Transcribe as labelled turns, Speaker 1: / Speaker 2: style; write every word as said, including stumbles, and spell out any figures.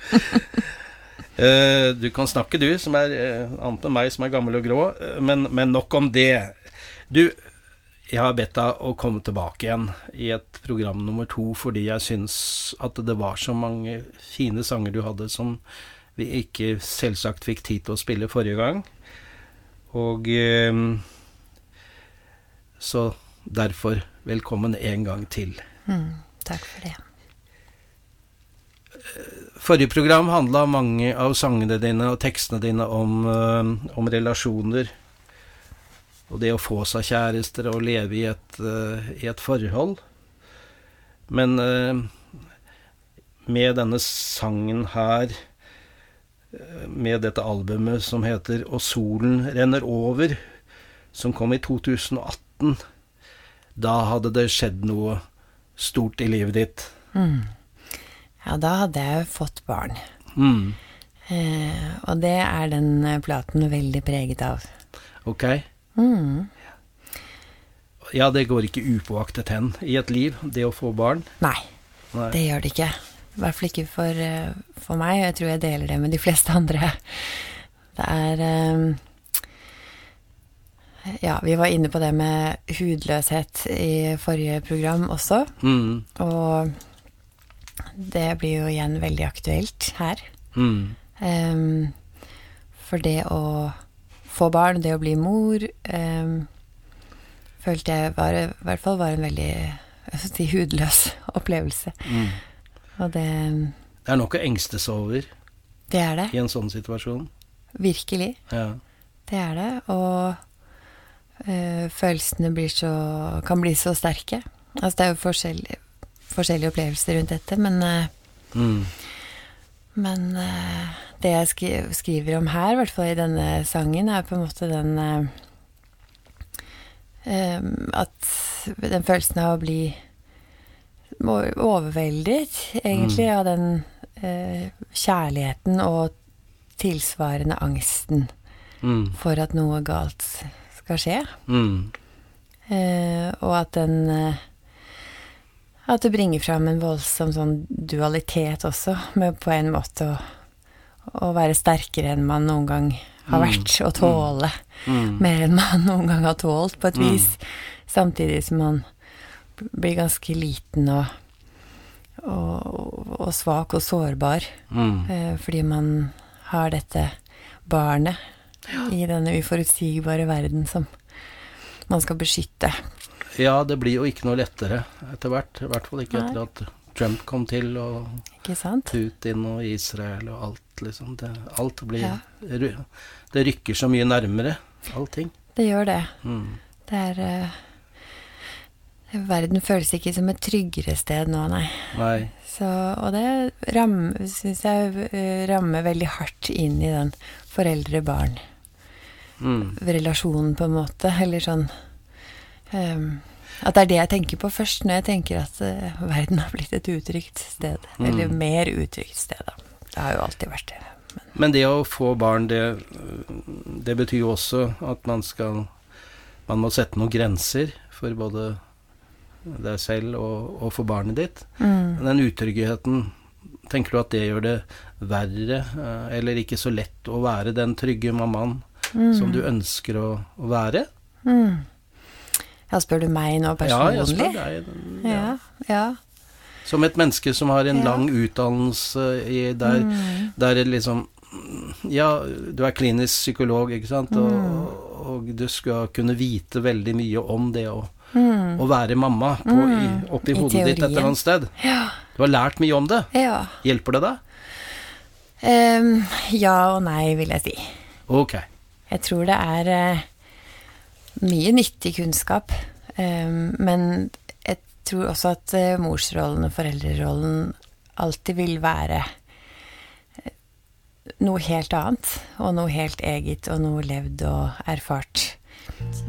Speaker 1: Uh, du kan snakke du, som er uh, annet enn meg som er gammel og grå, uh, men, men nok om det. Du, jeg har bedt deg å komme tilbake igjen i et program nummer to, fordi jeg synes at det var så mange fine sanger du hadde som vi ikke selvsagt fikk tid til å spille forrige gang. Og uh, så derfor velkommen en gang til.
Speaker 2: Mm, takk for det.
Speaker 1: Forrige program handlet mange av sangene dine og tekstene dine om, uh, om relasjoner, og det å få seg kjærester og leve i et, uh, i et forhold. Men uh, med denne sangen her, uh, med dette albumet som heter «Og solen renner over», som kom i to tusen og atten, da hadde det skjedd noe stort i livet ditt.
Speaker 2: Mm. Ja, da hadde jeg fått barn.
Speaker 1: Mm.
Speaker 2: Eh, og det er den platen veldig preget av.
Speaker 1: Ok.
Speaker 2: Mm.
Speaker 1: Ja, det går ikke upåaktet hen i et liv, det å få barn.
Speaker 2: Nei,
Speaker 1: Nei.
Speaker 2: Det gjør det ikke. I hvert fall ikke for, for meg. Jeg tror jeg deler det med de fleste andre. Det er... Um, ja, vi var inne på det med hudløshet i forrige program også.
Speaker 1: Mm.
Speaker 2: Og... det blir jo igjen veldig aktuelt her.
Speaker 1: Mm.
Speaker 2: Um, for det å få barn, det å bli mor, um, følte jeg var, i hvert fall var en veldig jeg skal si, hudløs opplevelse.
Speaker 1: Mm.
Speaker 2: Og det...
Speaker 1: det er noe engstes over.
Speaker 2: Det er det.
Speaker 1: I en sånn situasjon.
Speaker 2: Virkelig.
Speaker 1: Ja.
Speaker 2: Det er det. Og uh, følelsene blir så, kan bli så sterke. Altså det er jo forskjellig forskjellige opplevelser rundt dette, men uh,
Speaker 1: mm.
Speaker 2: men uh, det jeg skri skriver om her, i hvert fall i denne sangen, er på en måte den uh, um, at den følelsen av å bli overveldet, egentlig, mm. av den uh, kjærligheten og tilsvarende angsten
Speaker 1: mm.
Speaker 2: for at noe galt skal skje.
Speaker 1: Mm.
Speaker 2: Uh, og at den uh, at det bringer frem en voldsom sånn dualitet også, med på en måte å, å være sterkere enn man noen gang har vært, og tåle
Speaker 1: mm.
Speaker 2: mer enn man noen gang har tålt på et
Speaker 1: mm.
Speaker 2: vis, samtidig som man blir ganske liten og, og, og svak og sårbar,
Speaker 1: mm.
Speaker 2: eh, fordi man har dette barnet ja. I denne uforutsigbare verden som man skal beskytte.
Speaker 1: Ja, det blir jo ikke noe lettere etter hvert, i hvert fall ikke etter at Trump kom til, og Putin og Israel og alt, liksom. Det, alt blir, ja. det rykker så mye nærmere, allting.
Speaker 2: Det gjør det.
Speaker 1: Mm.
Speaker 2: Det er, uh, verden føles ikke som et tryggere sted nå, nei.
Speaker 1: Nei.
Speaker 2: Så, og det rammer, synes jeg, uh, rammer veldig hardt inn i den foreldre-barn.
Speaker 1: Mm.
Speaker 2: Relasjonen på en måte, eller sånn, um, at det er det jeg tenker på først når jeg tenker at uh, verden har blitt et utrygt sted, mm. eller mer utrygt sted da. Det har jo alltid vært det. Men,
Speaker 1: Men det å få barn, det, det betyr jo også at man skal, man må sette noen grenser for både deg selv og, og for barnet ditt.
Speaker 2: mm.
Speaker 1: Den utryggheten, tenker du at det gjør det verre, eller ikke så lett å være den trygge mammaen mm. som du ønsker å, å være?
Speaker 2: Mm. Ja, spør du meg nå personlig?
Speaker 1: Ja, jeg spør deg. Ja.
Speaker 2: Ja, ja.
Speaker 1: Som et menneske som har en
Speaker 2: ja.
Speaker 1: lang utdannelse i der, mm. der liksom, ja, du er klinisk psykolog, ikke sant? Og, mm. og du skal kunne vite veldig mye om det å, mm. å være mamma på, i, oppi I hodet ditt et eller annet sted.
Speaker 2: Ja.
Speaker 1: Du har lært mye om det.
Speaker 2: Ja.
Speaker 1: Hjelper det deg?
Speaker 2: Um, ja og nei, vil jeg si.
Speaker 1: Ok.
Speaker 2: Jeg tror det er... Uh, mye nyttig kunnskap, um, men jeg tror også at uh, morsrollen og foreldrerollen alltid vil være uh, noe helt annet, og noe helt eget, og noe levd og erfart.